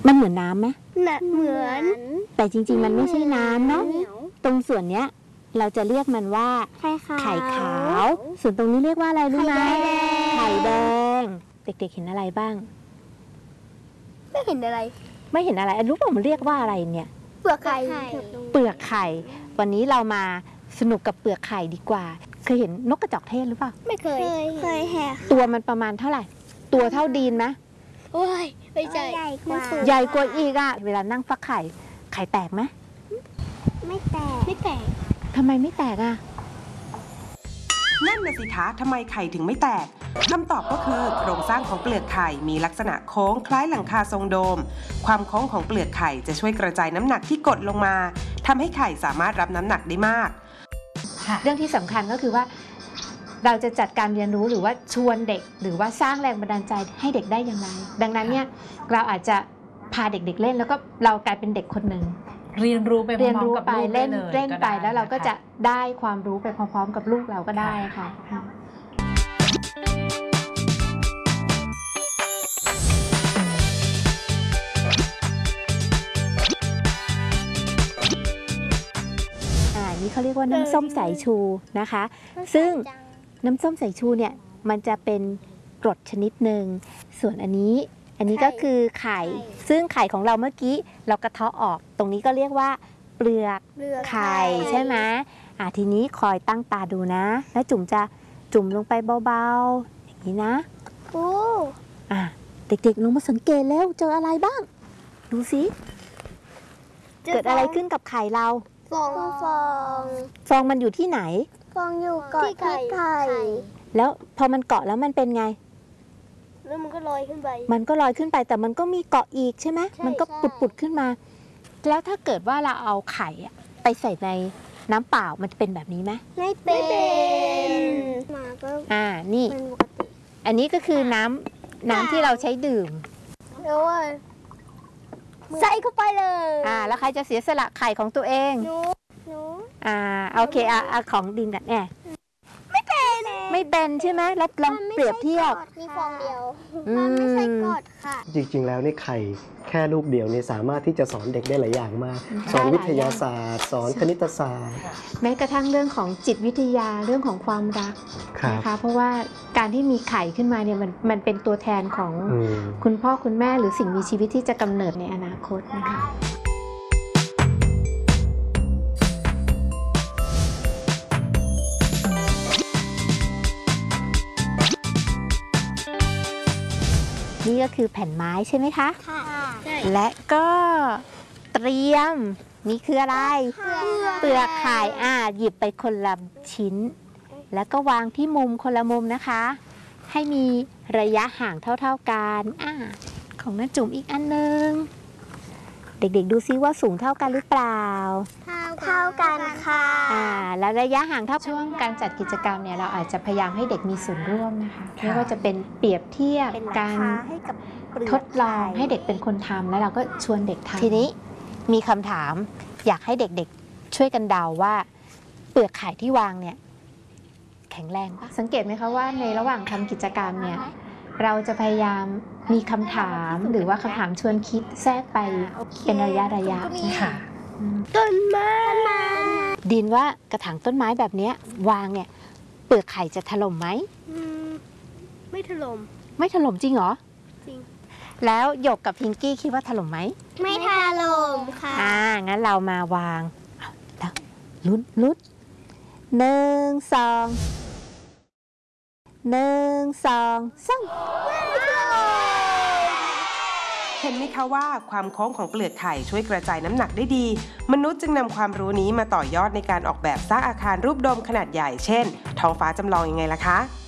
มันเหมือนน้ำไหมเหมือนแต่จริงๆมันไม่ใช่น้ำเนาะตรงส่วนเนี้ยเราจะเรียกมันว่าไข่ขาวส่วนตรงนี้เรียกว่าอะไรรู้ไหมไข่แดงเด็กๆเห็นอะไรบ้างไม่เห็นอะไรรู้ป่ะมันเรียกว่าอะไรเนี่ยเปลือกไข่วันนี้เรามาสนุกกับเปลือกไข่ดีกว่าเคยเห็นนกกระจอกเทศหรือเปล่าไม่เคยแหกตัวมันประมาณเท่าไหร่ตัวเท่าดีนไหมโอ้ยไม่ใหญ่ใหญ่กว่าอีกอ่ะเวลานั่งฟักไข่แตกไหมไม่แตกทำไมไม่แตกอ่ะนั่นน่ะสิคะทำไมไข่ถึงไม่แตกคำตอบก็คือโครงสร้างของเปลือกไข่มีลักษณะโค้งคล้ายหลังคาทรงโดมความโค้งของเปลือกไข่จะช่วยกระจายน้ำหนักที่กดลงมาทำให้ไข่สามารถรับน้ำหนักได้มากเรื่องที่สำคัญก็คือว่าเราจะจัดการเรียนรู้หรือว่าชวนเด็กหรือว่าสร้างแรงบันดาลใจให้เด็กได้อย่างไรดังนั้นเนี่ยเราอาจจะพาเด็กๆเล่นแล้วก็เรากลายเป็นเด็กคนหนึ่งเรียนรู้ไปเล่นไปแล้วเราก็จะได้ความรู้ไปพร้อมๆกับลูกเราก็ได้ค่ะนี่เขาเรียกว่าน้ำส้มสายชูนะคะซึ่งน้ำส้มสายชูเนี่ยมันจะเป็นกรดชนิดหนึ่งส่วนอันนี้ก็คือไข่ซึ่งไข่ของเราเมื่อกี้เรากระเทาะออกตรงนี้ก็เรียกว่าเปลือกไข่ใช่ไหมทีนี้คอยตั้งตาดูนะแล้วจุ่มจะจุ่มลงไปเบาๆอย่างนี้นะเด็กๆลงมาสังเกตแล้วเจออะไรบ้างดูสิเกิดอะไรขึ้นกับไข่เราฟองมันอยู่ที่ไหนฟองอยู่เกาะที่ไข่แล้วพอมันเกาะแล้วมันเป็นไงแล้วมันก็ลอยขึ้นไปแต่มันก็มีเกาะอีกใช่ไหมมันก็ปุดขึ้นมาแล้วถ้าเกิดว่าเราเอาไข่ไปใส่ในน้ำเปล่ามันจะเป็นแบบนี้ไหมไม่เป็นนี่อันนี้ก็คือน้ำที่เราใช้ดื่มแล้วใส่เข้าไปเลยแล้วใครจะเสียสละไข่ของตัวเองหนูโอเคของดินกันไม่เป็นใช่ไหมแล้วลองเปรียบเทียบมีฟองเดียวมันไม่ใช่กอดค่ะจริงๆแล้วนี่ไข่แค่รูปเดียวนี่สามารถที่จะสอนเด็กได้หลายอย่างมากสอนวิทยาศาสตร์สอนคณิตศาสตร์แม้กระทั่งเรื่องของจิตวิทยาเรื่องของความรักนะคะเพราะว่าการที่มีไข่ขึ้นมาเนี่ยมันเป็นตัวแทนของคุณพ่อคุณแม่หรือสิ่งมีชีวิตที่จะกำเนิดในอนาคตนะคะนี่ก็คือแผ่นไม้ใช่ไหมคะค่ะและก็เตรียมนี่คืออะไรเปลือกไข่หยิบไปคนละชิ้นแล้วก็วางที่มุมคนละมุมนะคะให้มีระยะห่างเท่าๆกันของน้าจุ๋มอีกอันนึงเด็กๆดูซิว่าสูงเท่ากันหรือเปล่าเท่ากันค่ะแล้วระยะห่างเท่าช่วงการจัดกิจกรรมเนี่ยเราอาจจะพยายามให้เด็กมีส่วนร่วมนะคะไม่ว่าจะเป็นเปรียบเทียบการทดลองให้เด็กเป็นคนทำแล้วเราก็ชวนเด็กทำทีนี้มีคำถามอยากให้เด็กๆช่วยกันเดาว่าเปลือกไข่ที่วางเนี่ยแข็งแรงปะสังเกตไหมคะว่าในระหว่างทำกิจกรรมเนี่ยเราจะพยายามมีคำถามหรือว่าคำถามชวนคิดแทรกไปเป็นระยะค่ะต้นไม้ดินว่ากระถางต้นไม้แบบนี้วางเนี่ยเปลือกไข่จะถล่มไหมไม่ถล่มจริงเหรอจริงแล้วหยกกับพิงกี้คิดว่าถล่มไหมไม่ถล่มค่ะงั้นเรามาวางแล้วลุ้น1 2 เห็นไหมคะว่าความโค้งของเปลือกไข่ช่วยกระจายน้ำหนักได้ดีมนุษย์จึงนำความรู้นี้มาต่อยอดในการออกแบบสร้างอาคารรูปโดมขนาดใหญ่เช่นท้องฟ้าจำลองยังไงล่ะคะ